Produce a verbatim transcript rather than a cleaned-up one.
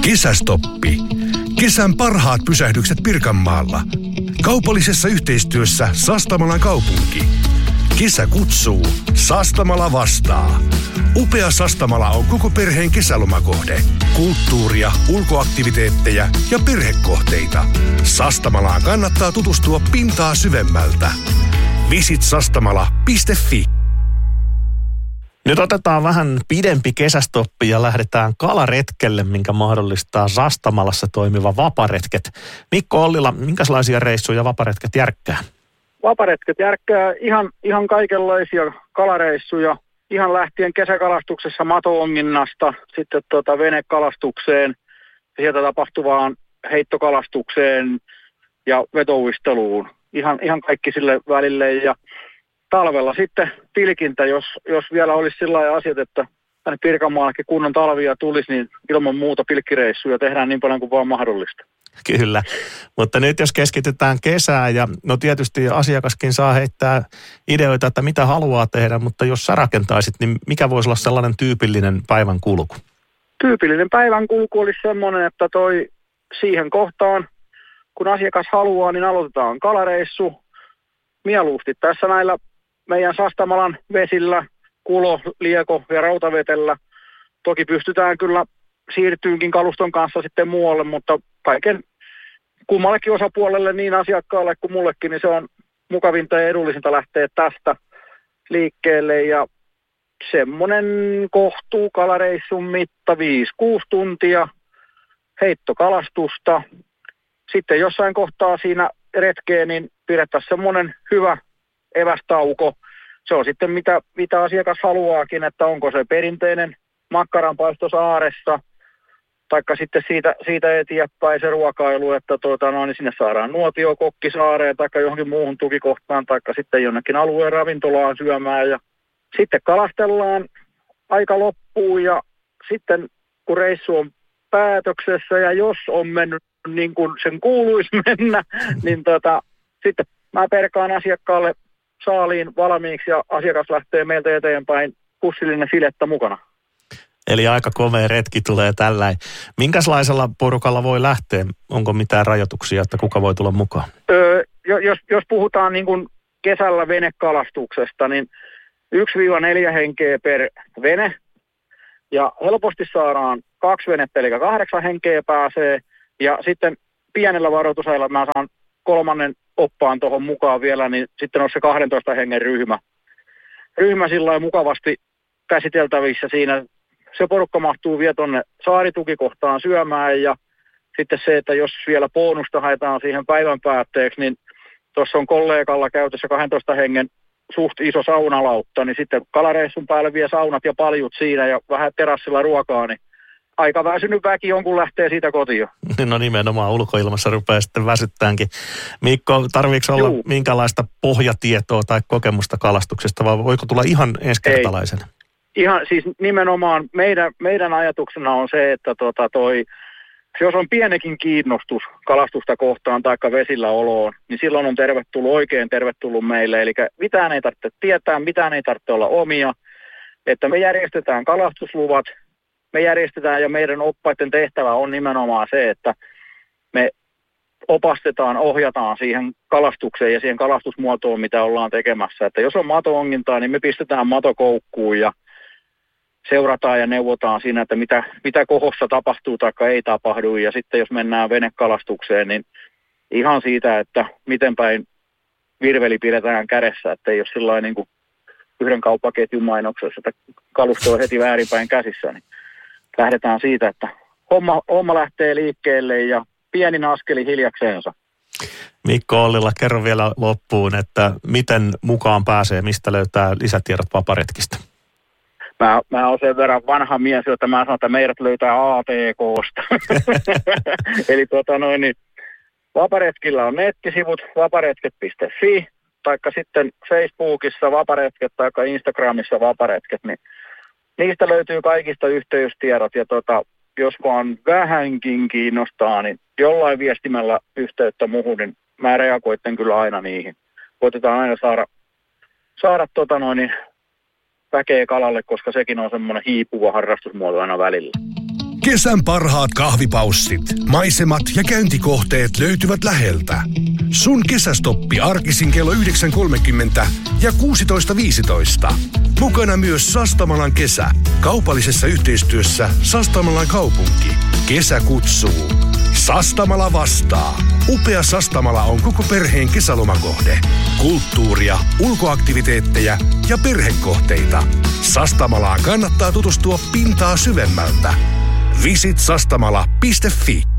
Kesästoppi. Kesän parhaat pysähdykset Pirkanmaalla. Kaupallisessa yhteistyössä Sastamalan kaupunki. Kesä kutsuu. Sastamala vastaa. Upea Sastamala on koko perheen kesälomakohde. Kulttuuria, ulkoaktiviteetteja ja perhekohteita. Sastamalaan kannattaa tutustua pintaa syvemmältä. Visit sastamala piste fi. Nyt otetaan vähän pidempi kesästoppi ja lähdetään kalaretkelle, minkä mahdollistaa Sastamalassa toimiva Vaparetket. Mikko Ollila, minkälaisia reissuja Vaparetket järkkää? Vaparetket järkkää ihan, ihan kaikenlaisia kalareissuja, ihan lähtien kesäkalastuksessa mato-onginnasta, sitten tota venekalastukseen, sieltä tapahtuvaan heittokalastukseen ja vetouisteluun. Ihan, ihan kaikki sille välille ja talvella sitten pilkintä, jos, jos vielä olisi sellainen asiat, että tänne Pirkanmaallekin kunnon talvia tulisi, niin ilman muuta pilkkireissuja tehdään niin paljon kuin vaan mahdollista. Kyllä, mutta nyt jos keskitytään kesään ja no tietysti asiakaskin saa heittää ideoita, että mitä haluaa tehdä, mutta jos sä rakentaisit, niin mikä voisi olla sellainen tyypillinen päivän kulku? Tyypillinen päivän kulku olisi semmoinen, että toi siihen kohtaan, kun asiakas haluaa, niin aloitetaan kalareissu. Mieluusti tässä näillä meidän Sastamalan vesillä, Kulo, Lieko ja Rautavetellä. Toki pystytään kyllä siirtyynkin kaluston kanssa sitten muualle, mutta kaiken kummallekin osapuolelle, niin asiakkaalle kuin mullekin, niin se on mukavinta ja edullisinta lähteä tästä liikkeelle. Ja semmoinen kohtuu kalareissun mitta viisi kuusi tuntia, heittokalastusta. Sitten jossain kohtaa siinä retkeä, niin pidettäisiin semmoinen hyvä evästauko. Se on sitten mitä, mitä asiakas haluaakin, että onko se perinteinen makkaranpaisto saaressa, taikka sitten siitä, siitä eteenpäin se ruokailu, että tuota, no, niin sinne saadaan nuotio kokkisaareen, taikka johonkin muuhun tukikohtaan, taikka sitten jonnekin alueen ravintolaan syömään. Ja sitten kalastellaan, aika loppuu ja sitten kun reissu on päätöksessä ja jos on mennyt niin kuin sen kuuluisi mennä, niin tota, sitten mä perkaan asiakkaalle saaliin valmiiksi ja asiakas lähtee meiltä eteenpäin pussillinen filettä mukana. Eli aika komea retki tulee tällä. Minkälaisella porukalla voi lähteä? Onko mitään rajoituksia, että kuka voi tulla mukaan? Öö, jos, jos puhutaan niin kuin kesällä venekalastuksesta, niin yksi neljä henkeä per vene. Ja helposti saadaan kaksi venettä, eli kahdeksan henkeä pääsee. Ja sitten pienellä varoitusajalla mä saan kolmannen oppaan tuohon mukaan vielä, niin sitten on se kahdentoista hengen ryhmä. Ryhmä sillä lailla mukavasti käsiteltävissä siinä. Se porukka mahtuu vielä tuonne saaritukikohtaan syömään ja sitten se, että jos vielä bonusta haetaan siihen päivän päätteeksi, niin tuossa on kollegalla käytössä kahdentoista hengen suht iso saunalautta, niin sitten kalareissun päälle vie saunat ja paljut siinä ja vähän terassilla ruokaa, niin aika väsynyt väki on, kun lähtee siitä kotiin. No nimenomaan ulkoilmassa rupeaa sitten väsyttäänkin. Mikko, tarviiko olla Juu. minkälaista pohjatietoa tai kokemusta kalastuksesta, vai voiko tulla ihan ensikertalaisena? Ei. Ihan siis nimenomaan meidän, meidän ajatuksena on se, että tota toi, jos on pienekin kiinnostus kalastusta kohtaan tai vesillä oloon, niin silloin on tervetullut, oikein tervetullut meille. Eli mitään ei tarvitse tietää, mitään ei tarvitse olla omia. Että me järjestetään kalastusluvat, me järjestetään ja meidän oppaiden tehtävä on nimenomaan se, että me opastetaan, ohjataan siihen kalastukseen ja siihen kalastusmuotoon, mitä ollaan tekemässä. Että jos on mato-ongintaa, niin me pistetään matokoukkuun ja seurataan ja neuvotaan siinä, että mitä, mitä kohossa tapahtuu tai ei tapahdu. Ja sitten jos mennään venekalastukseen, niin ihan siitä, että miten päin virveli pidetään kädessä, että ei ole sillain niin kuin yhden kauppaketjun mainoksessa, että kalusto on heti väärinpäin käsissä, niin lähdetään siitä, että homma, homma lähtee liikkeelle ja pienin askeli hiljakseensa. Mikko Ollila, kerro vielä loppuun, että miten mukaan pääsee, mistä löytää lisätiedot Vaparetkistä? Mä, mä oon sen verran vanha mies, että mä sanon, että meidät löytää A T K:sta. Eli tuota noin, niin Vaparetkillä on nettisivut vaparetket piste fi, taikka sitten Facebookissa Vaparetket, taikka Instagramissa Vaparetket, niin niistä löytyy kaikista yhteystiedot, ja tota, jos vaan vähänkin kiinnostaa, niin jollain viestimällä yhteyttä muuhun, niin mä reagoitten kyllä aina niihin. Koitetaan aina saada, saada tota noin, väkeä kalalle, koska sekin on semmoinen hiipuva harrastusmuoto aina välillä. Kesän parhaat kahvipaussit, maisemat ja käyntikohteet löytyvät läheltä. Sun kesästoppi arkisin kello yhdeksän kolmekymmentä ja kuusitoista viisitoista. Mukana myös Sastamalan kesä. Kaupallisessa yhteistyössä Sastamalan kaupunki. Kesä kutsuu. Sastamala vastaa. Upea Sastamala on koko perheen kesälomakohde. Kulttuuria, ulkoaktiviteetteja ja perhekohteita. Sastamalaan kannattaa tutustua pintaa syvemmältä. visit sastamala piste fi